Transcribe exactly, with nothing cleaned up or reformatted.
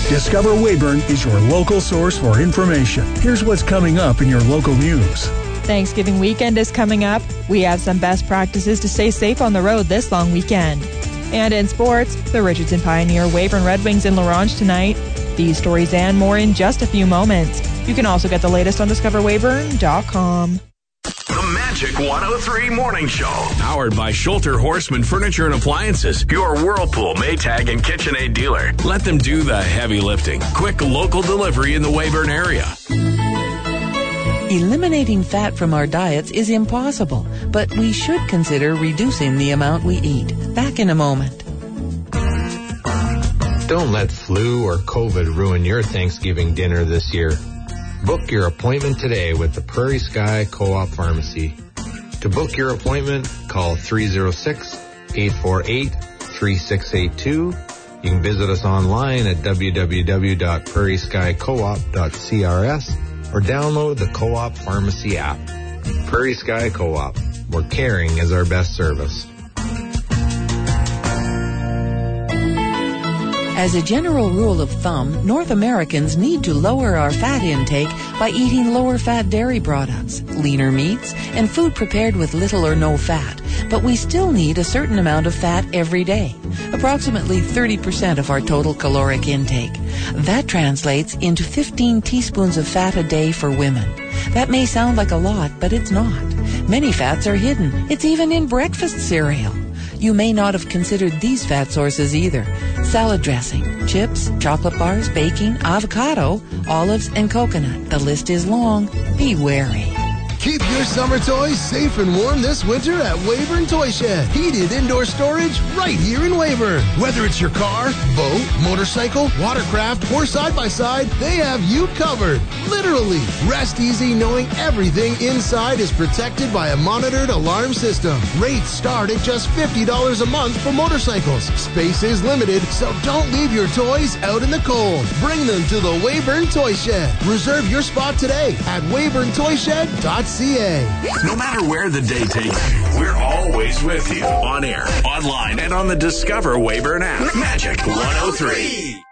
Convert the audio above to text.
Discover Weyburn is your local source for information. Here's what's coming up in your local news. Thanksgiving weekend is coming up. We have some best practices to stay safe on the road this long weekend. And in sports, the Richardson Pioneer Weyburn Red Wings in La Ronge tonight. These stories and more in just a few moments. You can also get the latest on discover weyburn dot com. The Magic one oh three Morning Show. Powered by Schulter Horseman Furniture and Appliances. Your Whirlpool, Maytag, and KitchenAid dealer. Let them do the heavy lifting. Quick local delivery in the Weyburn area. Eliminating fat from our diets is impossible, but we should consider reducing the amount we eat. Back in a moment. Don't let flu or COVID ruin your Thanksgiving dinner this year. Book your appointment today with the Prairie Sky Co-op Pharmacy. To book your appointment, call three oh six, eight four eight, three six eight two. You can visit us online at w w w dot prairie sky co op dot c r s or download the Co-op Pharmacy app. Prairie Sky Co-op, where caring is our best service. As a general rule of thumb, North Americans need to lower our fat intake by eating lower-fat dairy products, leaner meats, and food prepared with little or no fat. But we still need a certain amount of fat every day, approximately thirty percent of our total caloric intake. That translates into fifteen teaspoons of fat a day for women. That may sound like a lot, but it's not. Many fats are hidden. It's even in breakfast cereal. You may not have considered these fat sources either. Salad dressing, chips, chocolate bars, baking, avocado, olives, and coconut. The list is long. Be wary. Keep your summer toys safe and warm this winter at Weyburn Toy Shed. Heated indoor storage right here in Weyburn. Whether it's your car, boat, motorcycle, watercraft, or side-by-side, they have you covered. Literally. Rest easy knowing everything inside is protected by a monitored alarm system. Rates start at just fifty dollars a month for motorcycles. Space is limited, so don't leave your toys out in the cold. Bring them to the Weyburn Toy Shed. Reserve your spot today at weyburn toy shed dot c a. No matter where the day takes you, we're always with you. On air, online, and on the Discover Weyburn app. Magic one oh three.